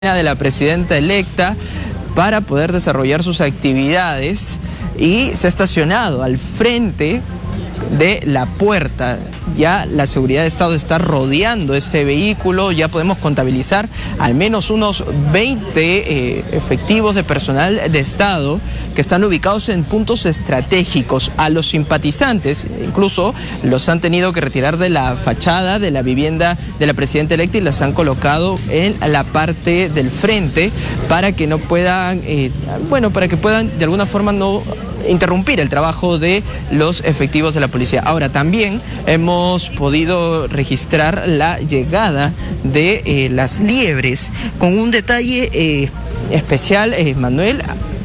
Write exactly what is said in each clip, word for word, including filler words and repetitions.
de la presidenta electa para poder desarrollar sus actividades y se ha estacionado al frente de la puerta. Ya la seguridad de Estado está rodeando este vehículo, ya podemos contabilizar al menos unos veinte eh, efectivos de personal de Estado que están ubicados en puntos estratégicos. A los simpatizantes incluso los han tenido que retirar de la fachada de la vivienda de la presidenta electa y las han colocado en la parte del frente para que no puedan, eh, bueno, para que puedan de alguna forma no interrumpir el trabajo de los efectivos de la policía. Ahora, también hemos podido registrar la llegada de eh, las liebres con un detalle eh, especial, eh, Manuel,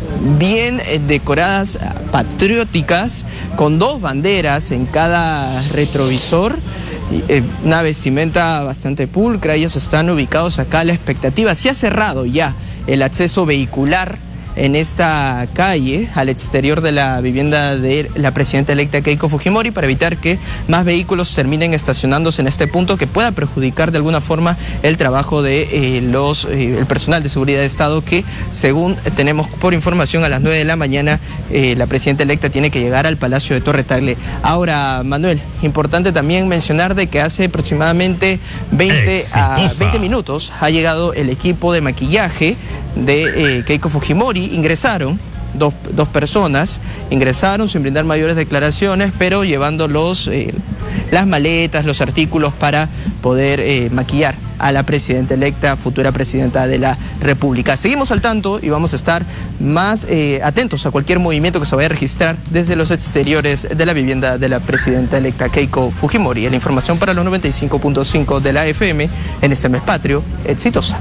bien eh, decoradas, patrióticas, con dos banderas en cada retrovisor. Eh, una vestimenta bastante pulcra. Ellos están ubicados acá a la expectativa. Se ha cerrado ya el acceso vehicular en esta calle, al exterior de la vivienda de la presidenta electa Keiko Fujimori, para evitar que más vehículos terminen estacionándose en este punto que pueda perjudicar de alguna forma el trabajo de eh, los eh, el personal de seguridad de Estado, que según tenemos por información a las nueve de la mañana eh, la presidenta electa tiene que llegar al Palacio de Torre Tagle. Ahora, Manuel, importante también mencionar de que hace aproximadamente veinte a veinte minutos ha llegado el equipo de maquillaje de eh, Keiko Fujimori. Ingresaron dos, dos personas, ingresaron sin brindar mayores declaraciones, pero llevando los, eh, las maletas, los artículos para poder eh, maquillar a la presidenta electa, futura presidenta de la República. Seguimos al tanto y vamos a estar más eh, atentos a cualquier movimiento que se vaya a registrar desde los exteriores de la vivienda de la presidenta electa Keiko Fujimori. La información para los noventa y cinco punto cinco de la F M en este mes patrio exitosa.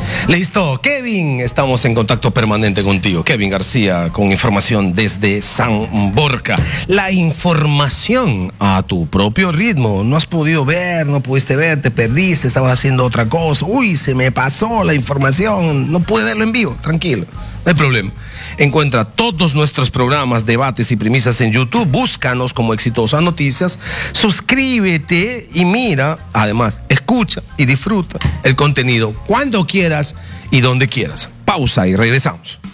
Listo, Kevin, estamos en contacto permanente contigo. Kevin García, con información desde San Borja. La información a tu propio ritmo. No has podido ver, no pudiste ver, te perdiste, estabas haciendo otra cosa. Uy, se me pasó la información, no pude verlo en vivo. Tranquilo, no hay problema. Encuentra todos nuestros programas, debates y premisas en YouTube. Búscanos como Exitosa Noticias. Suscríbete y mira, además, escucha y disfruta el contenido cuando quieras y donde quieras. Pausa y regresamos.